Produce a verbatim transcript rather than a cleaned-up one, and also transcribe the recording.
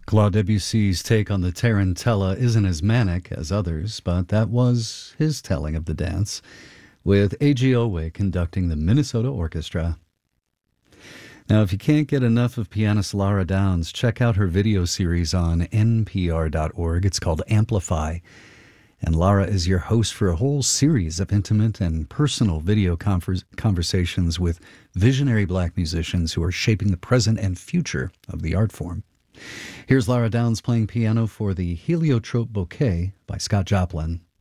Claude Debussy's take on the Tarantella isn't as manic as others, but that was his telling of the dance, with A G Owe conducting the Minnesota Orchestra. Now, if you can't get enough of pianist Lara Downs, check out her video series on N P R dot org. It's called Amplify. And Lara is your host for a whole series of intimate and personal video conver- conversations with visionary black musicians who are shaping the present and future of the art form. Here's Lara Downs playing piano for the Heliotrope Bouquet by Scott Joplin.